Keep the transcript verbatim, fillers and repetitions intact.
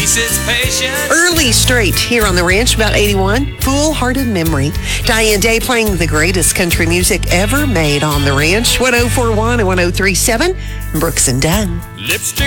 Teaches patience. Early Straight here on the ranch, about eighty-one. Foolhardy Memory. Diane Day playing the greatest country music ever made on the ranch. one oh four point one and one oh three point seven. Brooks and Dunn. Lipstick